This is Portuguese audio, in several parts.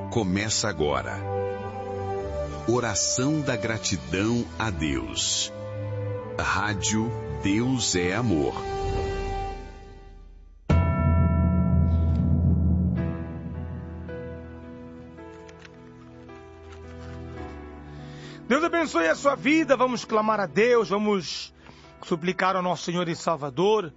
Começa agora. Oração da gratidão a Deus. Rádio Deus é Amor. Deus abençoe a sua vida. Vamos clamar a Deus, vamos suplicar ao nosso Senhor e Salvador,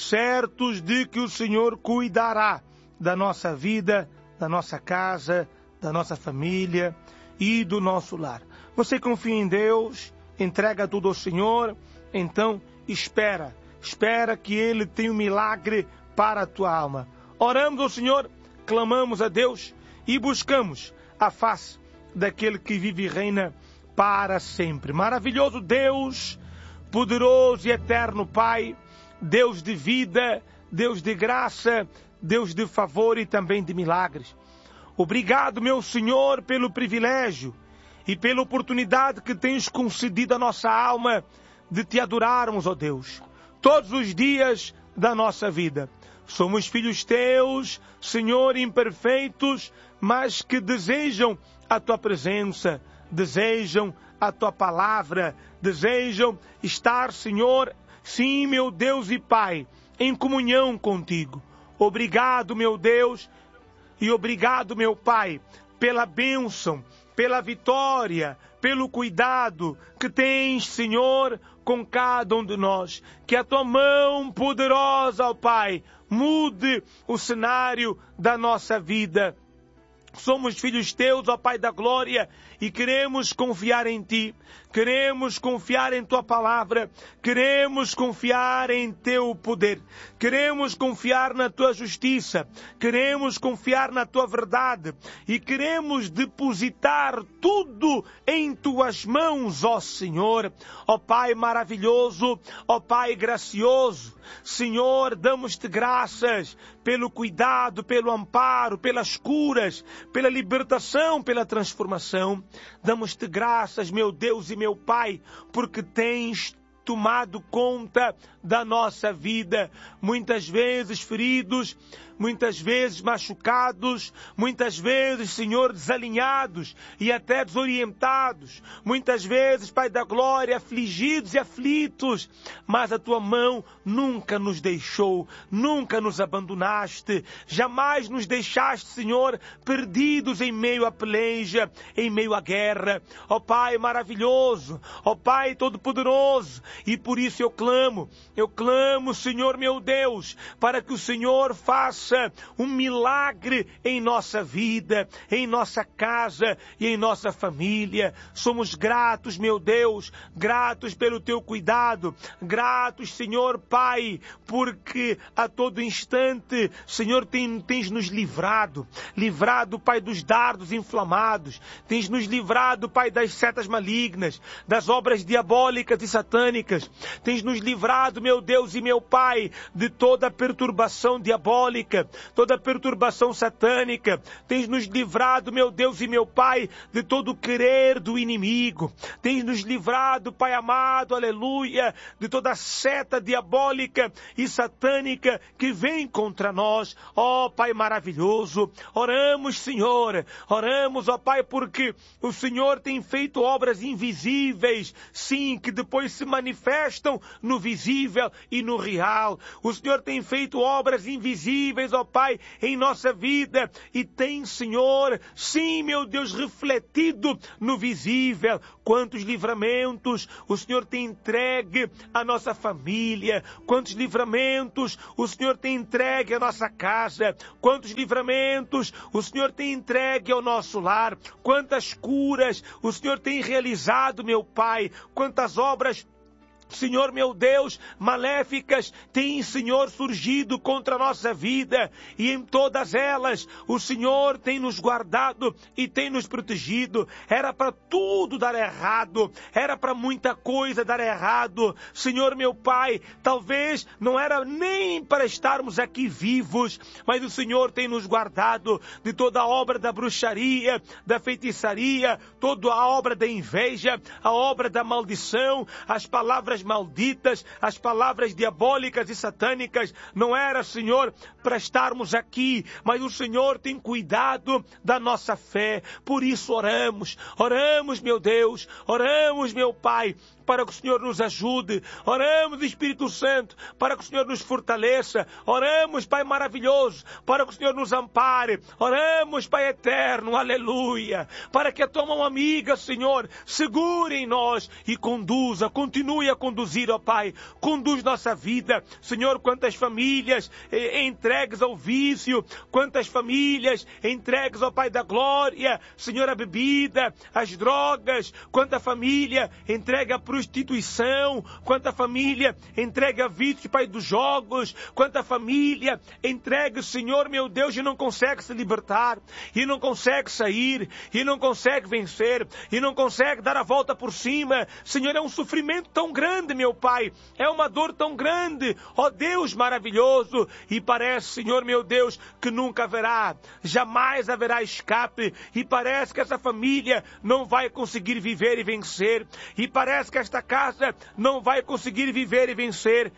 certos de que o Senhor cuidará da nossa vida, da nossa casa, da nossa família e do nosso lar. Você confia em Deus, entrega tudo ao Senhor, então espera que Ele tenha um milagre para a tua alma. Oramos ao Senhor, clamamos a Deus e buscamos a face daquele que vive e reina para sempre. Maravilhoso Deus, poderoso e eterno Pai, Deus de vida, Deus de graça, Deus de favor e também de milagres. Obrigado, meu Senhor, pelo privilégio e pela oportunidade que tens concedido à nossa alma de te adorarmos, ó Deus, todos os dias da nossa vida. Somos filhos teus, Senhor, imperfeitos, mas que desejam a tua presença, desejam a tua palavra, desejam estar, Senhor, sim, meu Deus e Pai, em comunhão contigo. Obrigado, meu Deus, e obrigado, meu Pai, pela bênção, pela vitória, pelo cuidado que tens, Senhor, com cada um de nós. Que a tua mão poderosa, ó Pai, mude o cenário da nossa vida. Somos filhos teus, ó Pai da glória, e queremos confiar em Ti, queremos confiar em Tua palavra, queremos confiar em Teu poder, queremos confiar na Tua justiça, queremos confiar na Tua verdade e queremos depositar tudo em Tuas mãos, ó Senhor. Ó Pai maravilhoso, ó Pai gracioso, Senhor, damos-te graças pelo cuidado, pelo amparo, pelas curas, pela libertação, pela transformação. Damos-te graças, meu Deus e meu Pai, porque tens tomado conta da nossa vida, muitas vezes feridos, muitas vezes machucados, muitas vezes, Senhor, desalinhados e até desorientados, muitas vezes, Pai da glória, afligidos e aflitos, mas a tua mão nunca nos deixou, nunca nos abandonaste, jamais nos deixaste, Senhor, perdidos em meio à peleja, em meio à guerra. Ó Pai maravilhoso, ó Pai todo-poderoso, e por isso eu clamo, Senhor meu Deus, para que o Senhor faça um milagre em nossa vida, em nossa casa e em nossa família. Somos gratos, meu Deus, gratos pelo teu cuidado, gratos, Senhor Pai, porque a todo instante, Senhor, tens nos livrado, Pai, dos dardos inflamados, tens nos livrado, Pai, das setas malignas, das obras diabólicas e satânicas, tens nos livrado, meu Deus e meu Pai, de toda a perturbação diabólica, toda a perturbação satânica, tens nos livrado, meu Deus e meu Pai, de todo o querer do inimigo, tens nos livrado, Pai amado, aleluia, de toda a seta diabólica e satânica que vem contra nós. Ó Pai maravilhoso, oramos, Senhor, oramos, ó Pai, porque o Senhor tem feito obras invisíveis, sim, que depois se manifestam no visível e no real. O Senhor tem feito obras invisíveis, ó Pai, em nossa vida e tem, Senhor, sim, meu Deus, refletido no visível. Quantos livramentos o Senhor tem entregue à nossa família, quantos livramentos o Senhor tem entregue à nossa casa, quantos livramentos o Senhor tem entregue ao nosso lar, quantas curas o Senhor tem realizado, meu Pai, quantas obras, Senhor meu Deus, maléficas têm, Senhor, surgido contra a nossa vida, e em todas elas o Senhor tem nos guardado e tem nos protegido. Era para tudo dar errado, era para muita coisa dar errado, Senhor meu Pai, talvez não era nem para estarmos aqui vivos, mas o Senhor tem nos guardado de toda a obra da bruxaria, da feitiçaria, toda a obra da inveja, a obra da maldição, as palavras palavras malditas, as palavras diabólicas e satânicas. Não era, Senhor, para estarmos aqui, mas o Senhor tem cuidado da nossa fé. Por isso oramos, meu Deus, oramos, meu Pai, para que o Senhor nos ajude. Oramos, Espírito Santo, para que o Senhor nos fortaleça. Oramos, Pai maravilhoso, para que o Senhor nos ampare. Oramos, Pai eterno, aleluia, para que a tua mão amiga, Senhor, segure em nós e conduza, continue a conduzir, ó Pai. Conduz nossa vida, Senhor. Quantas famílias entregues ao vício, quantas famílias entregues, ó Pai da glória, Senhor, a bebida, as drogas, quanta família entregue a prostituição, quanta família entregue a vício, Pai, dos jogos, quanta família entregue, Senhor, meu Deus, e não consegue se libertar, e não consegue sair, e não consegue vencer, e não consegue dar a volta por cima. Senhor, é um sofrimento tão grande, meu Pai, é uma dor tão grande, ó Deus maravilhoso, e parece, Senhor, meu Deus, que nunca haverá, jamais haverá escape, e parece que essa família não vai conseguir viver e vencer, e parece que esta casa não vai conseguir viver e vencer.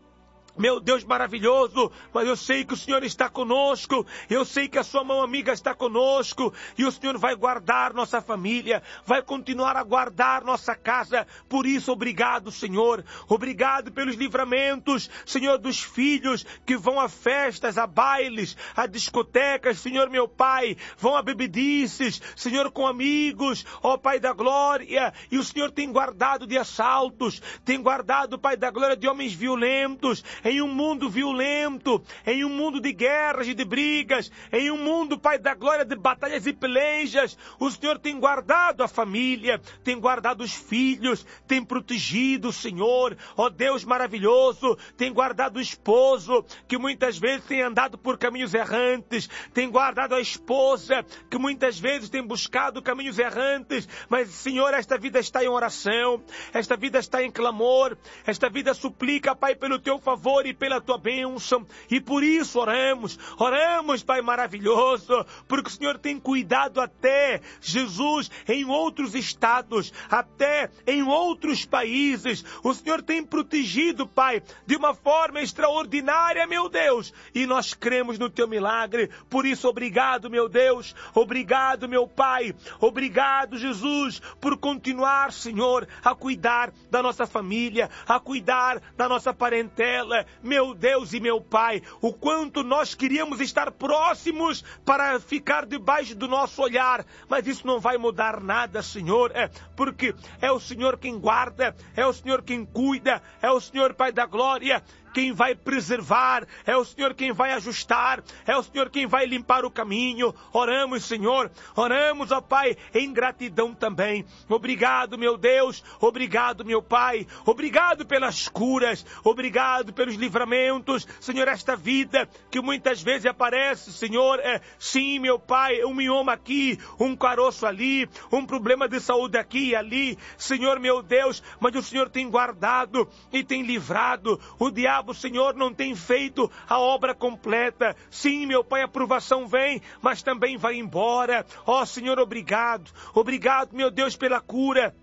Meu Deus maravilhoso, mas eu sei que o Senhor está conosco, eu sei que a sua mão amiga está conosco, e o Senhor vai guardar nossa família, vai continuar a guardar nossa casa. Por isso, obrigado, Senhor, obrigado pelos livramentos, Senhor, dos filhos que vão a festas, a bailes, a discotecas, Senhor, meu Pai, vão a bebedices, Senhor, com amigos, ó Pai da glória, e o Senhor tem guardado de assaltos, tem guardado, Pai da glória, de homens violentos. Em um mundo violento, em um mundo de guerras e de brigas, em um mundo, Pai da glória, de batalhas e pelejas, o Senhor tem guardado a família, tem guardado os filhos, tem protegido, Senhor, ó Deus maravilhoso, tem guardado o esposo, que muitas vezes tem andado por caminhos errantes, tem guardado a esposa, que muitas vezes tem buscado caminhos errantes, mas, Senhor, esta vida está em oração, esta vida está em clamor, esta vida suplica, Pai, pelo teu favor e pela tua bênção, e por isso oramos, Pai maravilhoso, porque o Senhor tem cuidado até, Jesus, em outros estados, até em outros países, o Senhor tem protegido, Pai, de uma forma extraordinária, meu Deus, e nós cremos no teu milagre. Por isso, obrigado, meu Deus, obrigado, meu Pai, obrigado, Jesus, por continuar, Senhor, a cuidar da nossa família, a cuidar da nossa parentela. Meu Deus e meu Pai, o quanto nós queríamos estar próximos para ficar debaixo do nosso olhar, mas isso não vai mudar nada, Senhor, porque é o Senhor quem guarda, é o Senhor quem cuida, é o Senhor, Pai da glória, quem vai preservar, é o Senhor quem vai ajustar, é o Senhor quem vai limpar o caminho. Oramos, Senhor, oramos, ó Pai, em gratidão também. Obrigado, meu Deus, obrigado, meu Pai, obrigado pelas curas, obrigado pelos livramentos, Senhor, esta vida que muitas vezes aparece, Senhor, sim, meu Pai, um mioma aqui, um caroço ali, um problema de saúde aqui e ali, Senhor, meu Deus, mas o Senhor tem guardado e tem livrado. O diabo, Senhor, não tem feito a obra completa. Sim, meu Pai, a provação vem, mas também vai embora. Ó Senhor, obrigado, meu Deus, pela cura.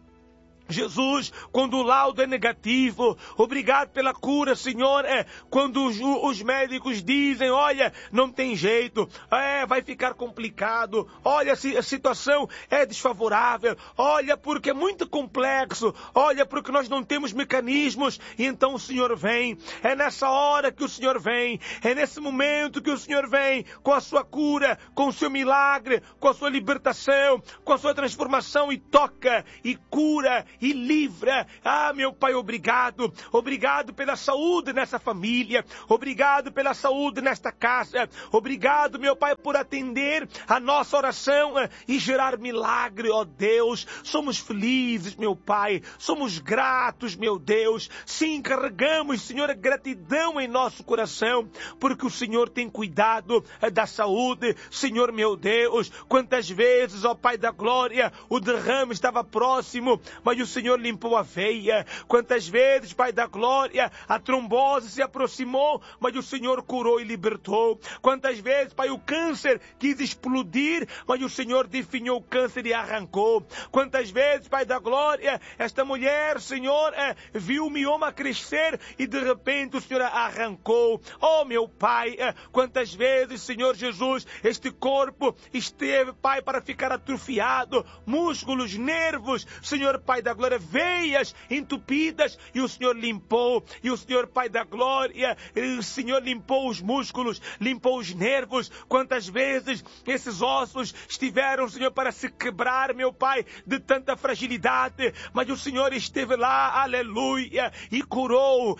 Jesus, quando o laudo é negativo, obrigado pela cura, Senhor, quando os médicos dizem, olha, não tem jeito, vai ficar complicado, olha, a situação é desfavorável, olha, porque é muito complexo, olha, porque nós não temos mecanismos, e então o Senhor vem, é nessa hora que o Senhor vem, é nesse momento que o Senhor vem, com a sua cura, com o seu milagre, com a sua libertação, com a sua transformação, e toca, e cura, e livra. Meu Pai, obrigado pela saúde nessa família, obrigado pela saúde nesta casa, obrigado, meu Pai, por atender a nossa oração e gerar milagre, ó Deus. Somos felizes, meu Pai, somos gratos, meu Deus, sim, carregamos, Senhor, a gratidão em nosso coração, porque o Senhor tem cuidado da saúde, Senhor, meu Deus. Quantas vezes, ó Pai da glória, o derrame estava próximo, mas o Senhor limpou a veia, quantas vezes, Pai da glória, a trombose se aproximou, mas o Senhor curou e libertou. Quantas vezes, Pai, o câncer quis explodir, mas o Senhor definhou o câncer e arrancou. Quantas vezes, Pai da glória, esta mulher, Senhor, viu o mioma crescer e de repente o Senhor arrancou. Oh, meu Pai, quantas vezes, Senhor Jesus, este corpo esteve, Pai, para ficar atrofiado, músculos, nervos, Senhor, Pai da glória, veias entupidas, e o Senhor limpou, e o Senhor, Pai da glória, o Senhor limpou os músculos, limpou os nervos. Quantas vezes esses ossos estiveram, Senhor, para se quebrar, meu Pai, de tanta fragilidade, mas o Senhor esteve lá, aleluia, e curou,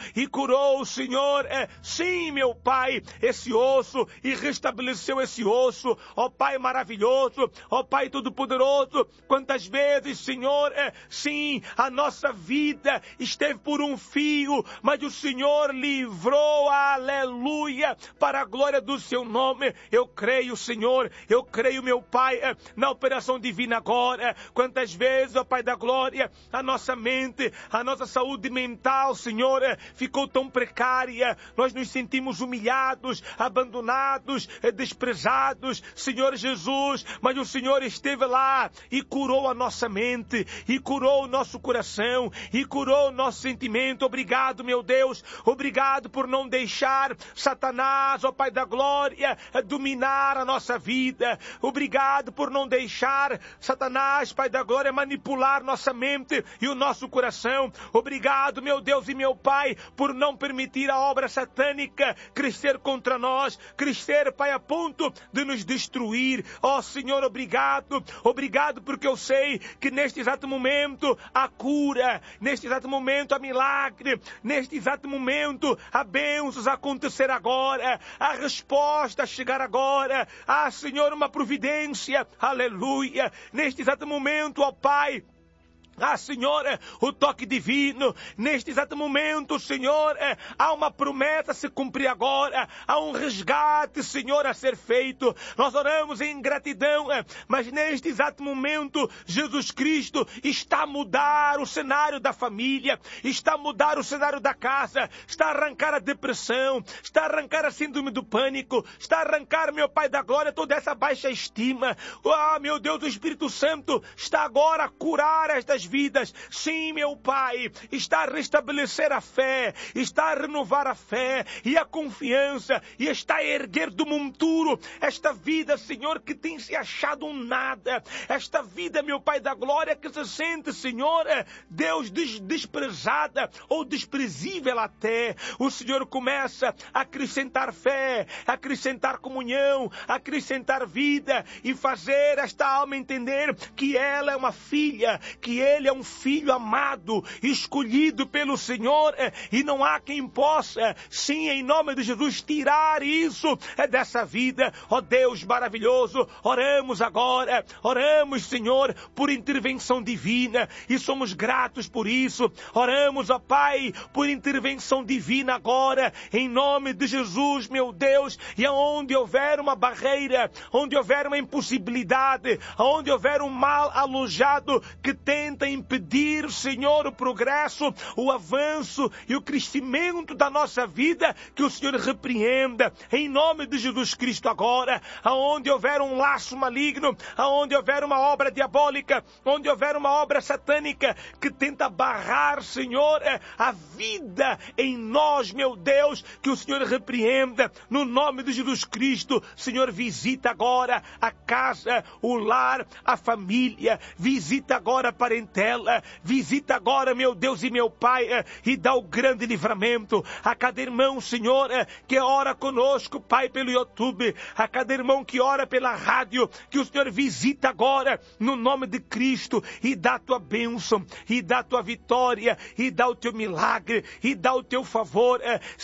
Senhor, sim, meu Pai, esse osso, e restabeleceu esse osso, ó Pai maravilhoso, ó Pai todo-poderoso. Quantas vezes, Senhor, sim, a nossa vida esteve por um fio, mas o Senhor livrou, aleluia, para a glória do seu nome. Eu creio, Senhor, eu creio, meu Pai, na operação divina agora. Quantas vezes, ó Pai da glória, a nossa mente, a nossa saúde mental, Senhor, ficou tão precária, nós nos sentimos humilhados, abandonados, desprezados, Senhor Jesus, mas o Senhor esteve lá e curou a nossa mente, e curou o nosso coração, e curou o nosso sentimento. Obrigado, meu Deus, obrigado por não deixar Satanás, ó Pai da glória, dominar a nossa vida. Obrigado por não deixar Satanás, Pai da glória, manipular nossa mente e o nosso coração. Obrigado, meu Deus e meu Pai, por não permitir a obra satânica crescer contra nós, crescer, Pai, a ponto de nos destruir. Ó Senhor, obrigado, obrigado, porque eu sei que neste exato momento a cura, neste exato momento a milagre, neste exato momento a bênçãos acontecer agora, a resposta chegar agora. Ah, Senhor, uma providência, aleluia, neste exato momento, ó Pai. Ah, Senhor, o toque divino, neste exato momento, Senhor, há uma promessa a se cumprir agora, há um resgate, Senhor, a ser feito. Nós oramos em gratidão, mas neste exato momento, Jesus Cristo está a mudar o cenário da família, está a mudar o cenário da casa, está a arrancar a depressão, está a arrancar a síndrome do pânico, está a arrancar, meu Pai da glória, toda essa baixa estima. Ah, meu Deus, o Espírito Santo está agora a curar estas vidas. Sim, meu Pai, está a restabelecer a fé, está a renovar a fé e a confiança, e está a erguer do monturo esta vida, Senhor, que tem se achado um nada, esta vida, meu Pai da glória, que se sente, Senhor, Deus, desprezada ou desprezível até. O Senhor começa a acrescentar fé, a acrescentar comunhão, a acrescentar vida, e fazer esta alma entender que ela é uma filha, que ele é um filho amado, escolhido pelo Senhor, e não há quem possa, sim, em nome de Jesus, tirar isso dessa vida. Ó Deus maravilhoso, oramos agora, oramos, Senhor, por intervenção divina, e somos gratos por isso. Oramos, ó Pai, por intervenção divina agora, em nome de Jesus, meu Deus, e aonde houver uma barreira, onde houver uma impossibilidade, onde houver um mal alojado que tenta impedir, Senhor, o progresso, o avanço e o crescimento da nossa vida, que o Senhor repreenda, em nome de Jesus Cristo agora. Aonde houver um laço maligno, aonde houver uma obra diabólica, onde houver uma obra satânica que tenta barrar, Senhor, a vida em nós, meu Deus, que o Senhor repreenda, no nome de Jesus Cristo. Senhor, visita agora a casa, o lar, a família, visita agora a parentela, visita agora, meu Deus e meu Pai, e dá o grande livramento a cada irmão, Senhor, que ora conosco, Pai, pelo YouTube, a cada irmão que ora pela rádio, que o Senhor visita agora, no nome de Cristo, e dá a tua bênção, e dá a tua vitória, e dá o teu milagre, e dá o teu favor,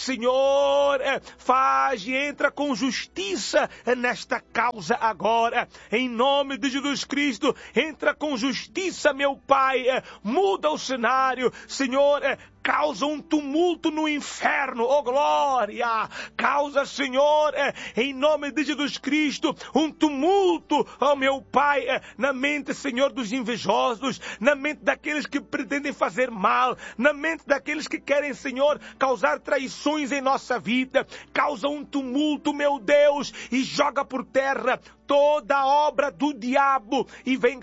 Senhor, faz e entra com justiça nesta causa agora, em nome de Jesus Cristo. Entra com justiça, meu Pai, muda o cenário, Senhor, causa um tumulto no inferno, oh glória, causa, Senhor, em nome de Jesus Cristo, um tumulto, oh meu Pai, na mente, Senhor, dos invejosos, na mente daqueles que pretendem fazer mal, na mente daqueles que querem, Senhor, causar traições em nossa vida, causa um tumulto, meu Deus, e joga por terra toda a obra do diabo, e vem